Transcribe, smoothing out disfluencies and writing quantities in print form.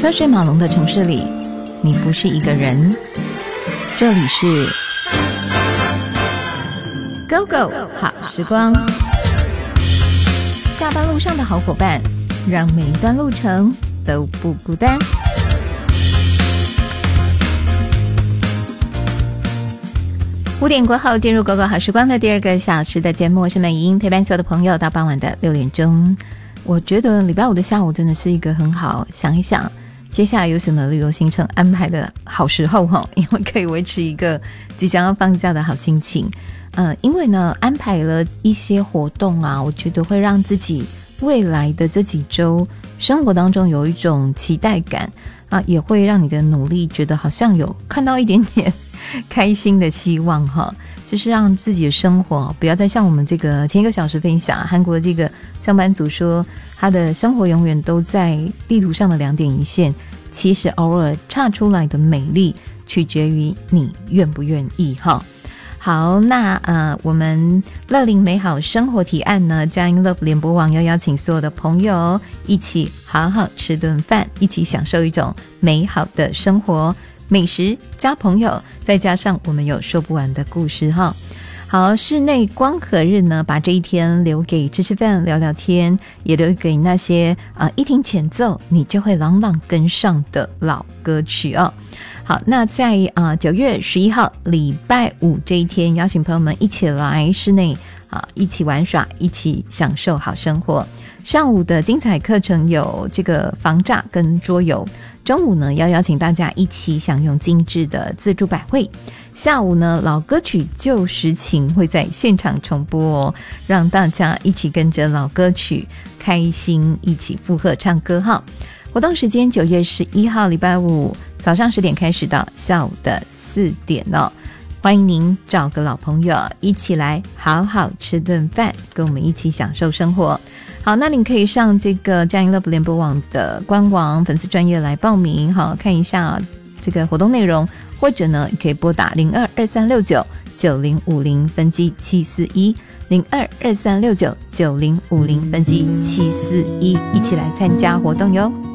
车水马龙的城市里，你不是一个人。这里是 Go Go 好时光，下班路上的好伙伴，让每一段路程都不孤单。5点过后进入 Go Go 好时光的第二个小时的节目，我是美英，陪伴所有的朋友到傍晚的6点钟。我觉得礼拜五的下午真的是一个很好想一想接下来有什么旅游行程安排的好时候，因为可以维持一个即将要放假的好心情。因为呢安排了一些活动啊，我觉得会让自己未来的这几周生活当中有一种期待感啊，也会让你的努力觉得好像有看到一点点开心的希望哈，就是让自己的生活不要再像我们这个前一个小时分享韩国这个上班族说他的生活永远都在地图上的2点一线，其实偶尔差出来的美丽取决于你愿不愿意哈。好，那我们乐龄美好生活提案呢，佳音 Love 联播网要邀请所有的朋友一起好好吃顿饭，一起享受一种美好的生活，美食加朋友，再加上我们有说不完的故事哈。好，室内光合日呢，把这一天留给吃吃饭聊聊天，也留给那些一听前奏你就会朗朗跟上的老歌曲哦。好，那在9月11号礼拜五这一天，邀请朋友们一起来室内一起玩耍，一起享受好生活。上午的精彩课程有这个防诈跟桌游，中午呢要邀请大家一起享用精致的自助百汇，下午呢老歌曲旧时情会在现场重播哦，让大家一起跟着老歌曲开心一起附和唱歌哈。活动时间9月11号礼拜五早上10点开始到下午的4点哦，欢迎您找个老朋友一起来好好吃顿饭，跟我们一起享受生活。好，那您可以上这个佳音 Love 联播网的官网粉丝专页来报名哈，看一下这个活动内容，或者呢可以拨打0223699050分机741 0223699050分机741，一起来参加活动哟。